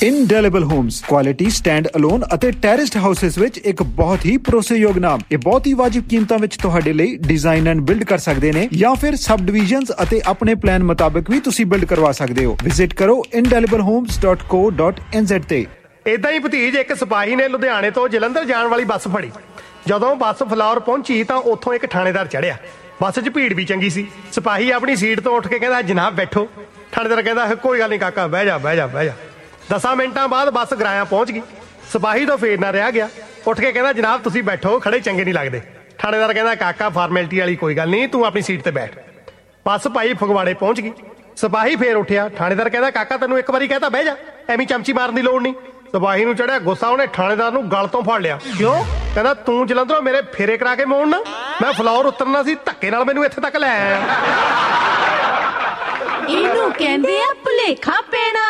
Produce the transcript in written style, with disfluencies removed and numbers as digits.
ਇੰਡੈਲੀਬਲ homes quality stand alone ਅਤੇ ਟੈਰੇਸਡ houses ਵਿੱਚ ਇੱਕ ਬਹੁਤ ਹੀ ਭਰੋਸੇਯੋਗ ਨਾਮ। ਇਹ ਬਹੁਤ ਹੀ ਵਾਜਿਬ ਕੀਮਤਾਂ ਵਿੱਚ ਤੁਹਾਡੇ ਲਈ ਡਿਜ਼ਾਈਨ ਐਂਡ ਬਿਲਡ ਕਰ ਸਕਦੇ ਨੇ ਜਾਂ ਫਿਰ ਸਬ ਡਿਵੀਜ਼ਨਸ ਅਤੇ ਆਪਣੇ ਪਲਾਨ ਮੁਤਾਬਕ ਵੀ ਤੁਸੀਂ ਬਿਲਡ ਕਰਵਾ ਸਕਦੇ ਹੋ। ਵਿਜ਼ਿਟ ਕਰੋ indelibblehomes.co.nz ਤੇ। ਏਦਾਂ ਹੀ ਭਤੀਜ ਇੱਕ ਸਿਪਾਹੀ ਨੇ ਲੁਧਿਆਣੇ ਤੋਂ ਜਲੰਧਰ ਜਾਣ ਵਾਲੀ ਬੱਸ ਫੜੀ। ਜਦੋਂ ਬੱਸ ਫਲੌਰ ਪਹੁੰਚੀ ਤਾਂ ਉੱਥੋਂ ਇੱਕ ਥਾਣੇਦਾਰ ਚੜਿਆ। ਬੱਸ 'ਚ ਭੀੜ ਵੀ ਚੰਗੀ ਸੀ। ਸਿਪਾਹੀ ਆਪਣੀ ਸੀਟ ਤੋਂ ਉੱਠ ਕੇ ਕਹਿੰਦਾ ਜਨਾਬ ਬੈਠੋ। ਥਾਣੇਦਾਰ ਕਹਿੰਦਾ ਕੋਈ ਗੱਲ ਨਹੀਂ ਕਾਕਾ ਬਹਿ ਜਾ ਬਹਿ ਜਾ ਬਹਿ ਜਾ। 10 ਮਿੰਟਾਂ ਬਾਅਦ ਬੱਸ ਗਰਾਇਆ ਪਹੁੰਚ ਗਈ। ਸਿਪਾਹੀ ਤੋਂ ਫੇਰ ਨਾ ਰਿਹਾ ਗਿਆ, ਉੱਠ ਕੇ ਕਹਿੰਦਾ ਜਨਾਬ ਤੁਸੀਂ ਬੈਠੋ, ਖੜੇ ਚੰਗੇ ਨਹੀਂ ਲੱਗਦੇ। ਥਾਣੇਦਾਰ ਕਹਿੰਦਾ ਕਾਕਾ ਫਾਰਮੈਲਿਟੀ ਵਾਲੀ ਕੋਈ ਗੱਲ ਨਹੀਂ, ਤੂੰ ਆਪਣੀ ਸੀਟ ਤੇ ਬੈਠ। ਬੱਸ ਭਾਈ ਫਗਵਾੜੇ ਪਹੁੰਚ ਗਈ। ਸਿਪਾਹੀ ਫੇਰ ਉੱਠਿਆ। ਥਾਣੇਦਾਰ ਕਹਿੰਦਾ ਕਾਕਾ ਤੈਨੂੰ ਇੱਕ ਵਾਰੀ ਕਹਿਤਾ ਬਹਿ ਜਾ, ਐਵੇਂ ਚਮਚੀ ਮਾਰਨ ਦੀ ਲੋੜ ਨਹੀਂ। ਸਿਪਾਹੀ ਨੂੰ ਚੜਿਆ ਗੁੱਸਾ, ਉਹਨੇ ਥਾਣੇਦਾਰ ਨੂੰ ਗਲ ਤੋਂ ਫੜ ਲਿਆ। ਕਿਉਂ? ਕਹਿੰਦਾ ਤੂੰ ਜਲੰਧਰੋਂ ਮੇਰੇ ਫੇਰੇ ਕਰਾ ਕੇ ਮੋੜਨਾ, ਮੈਂ ਫਲੌਰ ਉਤਰਨਾ ਸੀ, ਧੱਕੇ ਨਾਲ ਮੈਨੂੰ ਇੱਥੇ ਤੱਕ ਲੈ ਆਇਆ। ਇਹਨੂੰ ਕਹਿੰਦੇ ਆ ਭੁਲੇਖਾ ਪੈਣਾ।